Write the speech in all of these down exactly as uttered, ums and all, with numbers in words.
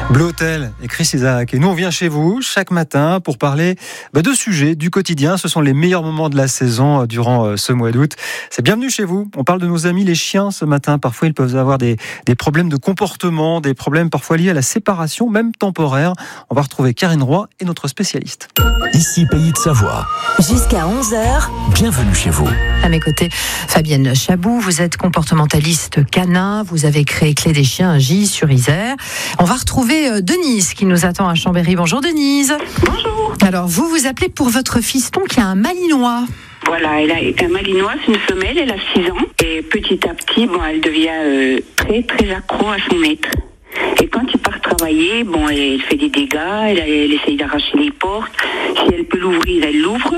Bleu Hotel et Chris Isaak. Et nous, on vient chez vous chaque matin pour parler bah, de sujets du quotidien. Ce sont les meilleurs moments de la saison euh, durant euh, ce mois d'août. C'est bienvenue chez vous. On parle de nos amis les chiens ce matin. Parfois, ils peuvent avoir des, des problèmes de comportement, des problèmes parfois liés à la séparation, même temporaire. On va retrouver Karine Roy et notre spécialiste. Ici, Pays de Savoie. Jusqu'à onze heures. Bienvenue chez vous. À mes côtés, Fabienne Chabou. Vous êtes comportementaliste canin. Vous avez créé Clé des chiens à Gilles-sur-Isère. On va retrouver Denise qui nous attend à Chambéry. Bonjour Denise. Bonjour. Alors vous vous appelez pour votre fiston qui a un malinois. Voilà, elle a un malinois, c'est une femelle, elle a six ans. Et petit à petit, bon, elle devient euh, très très accro à son maître. Et quand il part travailler, bon, elle fait des dégâts, elle, elle essaye d'arracher les portes. Si elle peut l'ouvrir, elle l'ouvre.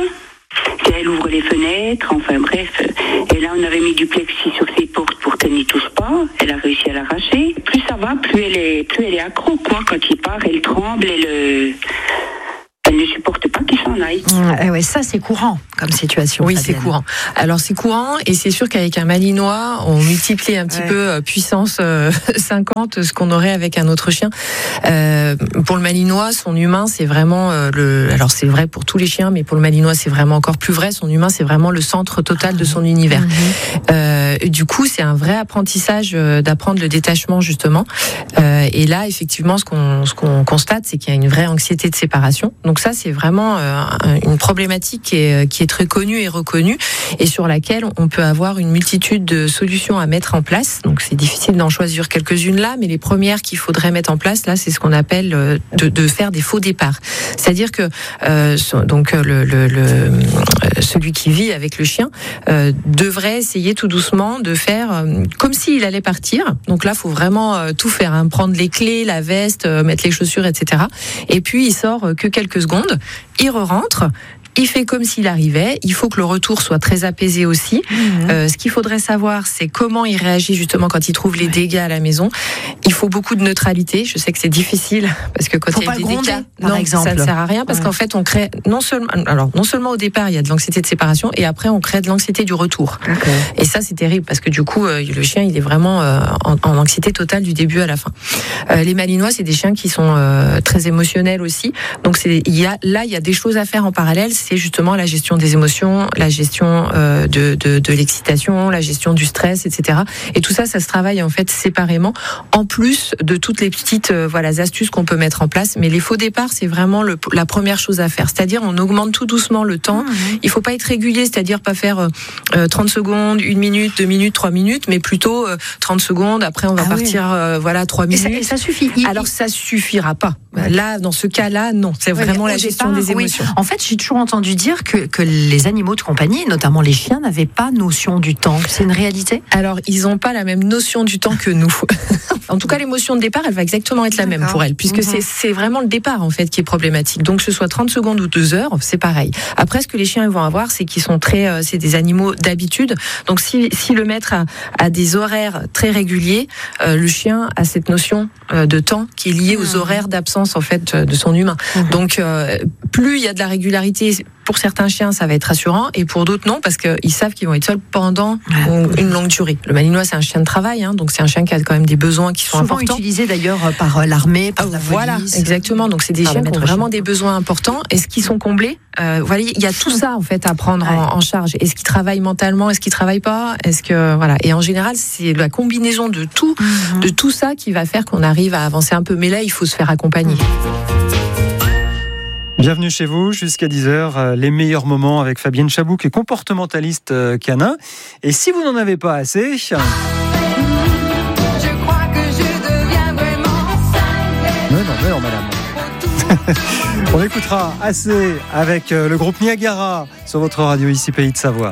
Si elle ouvre les fenêtres, enfin bref. Et là, on avait mis du plexi sur ses portes pour qu'elle n'y touche pas. Elle a réussi à l'arracher. Plus ça va, plus elle est, plus elle est accro, quoi. Quand il part, elle tremble, elle, elle ne supporte pas qu'il s'en aille. Mmh, ouais, ça, c'est courant comme situation. Oui, Fabienne. c'est courant. Alors, c'est courant et c'est sûr qu'avec un malinois, on multiplie un petit ouais. peu puissance euh, cinquante ce qu'on aurait avec un autre chien. Euh, pour le malinois, son humain, c'est vraiment euh, le. Alors, c'est vrai pour tous les chiens, mais pour le malinois, c'est vraiment encore plus vrai. Son humain, c'est vraiment le centre total de son univers. Mmh. Euh, du coup, c'est un vrai apprentissage euh, d'apprendre le détachement justement. Euh, et là, effectivement, ce qu'on ce qu'on constate, c'est qu'il y a une vraie anxiété de séparation. Donc ça, c'est vraiment euh, une problématique qui est qui est très connue et reconnue et sur laquelle on peut avoir une multitude de solutions à mettre en place. Donc c'est difficile d'en choisir quelques-unes là, mais les premières qu'il faudrait mettre en place là, c'est ce qu'on appelle de, de faire des faux départs. C'est-à-dire que euh, donc le, le, le celui qui vit avec le chien euh, devrait essayer tout doucement de faire euh, comme s'il allait partir. Donc là, faut vraiment euh, tout faire, hein, prendre les clés, la veste, euh, mettre les chaussures, et cetera. Et puis il sort euh, que quelques secondes, il re-rentre. Il fait comme s'il arrivait. Il faut que le retour soit très apaisé aussi. Mmh. Euh, ce qu'il faudrait savoir, c'est comment il réagit justement quand il trouve les dégâts à la maison. Il faut beaucoup de neutralité. Je sais que c'est difficile parce que quand faut il y a pas des gronder, dégâts, par non, exemple. ça ne sert à rien parce ouais. qu'en fait, on crée non seulement, alors non seulement au départ, il y a de l'anxiété de séparation et après, on crée de l'anxiété du retour. Okay. Et ça, c'est terrible parce que du coup, euh, le chien, il est vraiment euh, en, en anxiété totale du début à la fin. Euh, les malinois, c'est des chiens qui sont euh, très émotionnels aussi. Donc, c'est, il y a là, il y a des choses à faire en parallèle. C'est justement la gestion des émotions, la gestion euh, de, de, de l'excitation, la gestion du stress, et cetera. Et tout ça, ça se travaille en fait séparément, en plus de toutes les petites euh, voilà astuces qu'on peut mettre en place. Mais les faux départs, c'est vraiment le, la première chose à faire. C'est-à-dire, on augmente tout doucement le temps. Mmh. Il faut pas être régulier, c'est-à-dire pas faire euh, trente secondes, une minute, deux minutes, trois minutes, mais plutôt euh, trente secondes. Après, on va ah partir, oui. euh, voilà, trois minutes. Et ça, et ça suffit. Il... Alors, ça suffira pas. Là, dans ce cas-là, non. C'est oui, vraiment la gestion départ, des émotions. Oui. En fait, j'ai toujours entendu dire que, que les animaux de compagnie, notamment les chiens, n'avaient pas notion du temps. C'est une réalité ? Alors, ils n'ont pas la même notion du temps que nous. En tout cas, l'émotion de départ, elle va exactement être la D'accord. même pour elles, puisque mm-hmm. c'est, c'est vraiment le départ, en fait, qui est problématique. Donc, que ce soit trente secondes ou deux heures, c'est pareil. Après, ce que les chiens vont avoir, c'est qu'ils sont très, euh, c'est des animaux d'habitude. Donc, si, si le maître a, a des horaires très réguliers, euh, le chien a cette notion euh, de temps qui est liée aux horaires d'absence, en fait, de son humain. Mm-hmm. Donc, euh, plus il y a de la régularité, pour certains chiens, ça va être rassurant, et pour d'autres, non, parce qu'ils savent qu'ils vont être seuls pendant une longue durée. Le malinois, c'est un chien de travail, hein, donc c'est un chien qui a quand même des besoins qui sont souvent importants. Utilisé d'ailleurs par l'armée, par ah, la voilà, police. Exactement. Donc c'est des chiens qui ont vraiment chien. des besoins importants. Est-ce qu'ils sont comblés ? euh, Voilà, il y a tout ça en fait à prendre ouais. en, en charge. Est-ce qu'ils travaillent mentalement ? Est-ce qu'ils travaillent pas ? Est-ce que voilà. Et en général, c'est la combinaison de tout, mm-hmm. de tout ça qui va faire qu'on arrive à avancer un peu. Mais là, il faut se faire accompagner. Bienvenue chez vous, jusqu'à dix heures, les meilleurs moments avec Fabienne Chabou, qui est comportementaliste canin. Et si vous n'en avez pas assez... Je crois que je deviens vraiment cinglé. Non, non, non, madame. On écoutera assez avec le groupe Niagara sur votre radio ici, Pays de Savoie.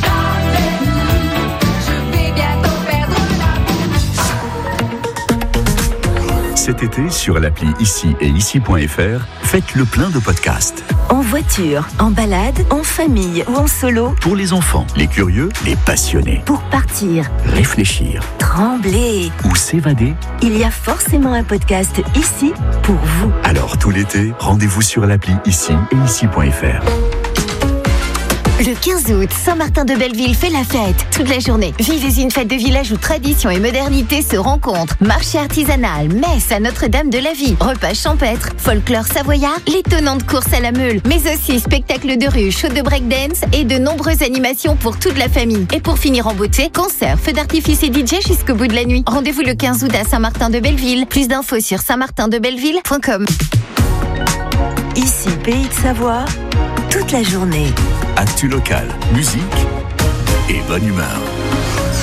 Cet été, sur l'appli Ici et Ici point F R, faites le plein de podcasts. En voiture, en balade, en famille ou en solo. Pour les enfants, les curieux, les passionnés. Pour partir, réfléchir, trembler ou s'évader. Il y a forcément un podcast ici pour vous. Alors tout l'été, rendez-vous sur l'appli Ici et Ici point F R. Le quinze août, Saint-Martin-de-Belleville fait la fête toute la journée. Vivez une fête de village où tradition et modernité se rencontrent. Marché artisanal, messe à Notre-Dame de la Vie, repas champêtre, folklore savoyard, l'étonnante course à la meule, mais aussi spectacle de rue, show de breakdance et de nombreuses animations pour toute la famille. Et pour finir en beauté, concert, feux d'artifice et D J jusqu'au bout de la nuit. Rendez-vous le quinze août à Saint-Martin-de-Belleville. Plus d'infos sur saint martin de belleville point com. Ici, Pays de Savoie, toute la journée. Actu local, musique et bonne humeur.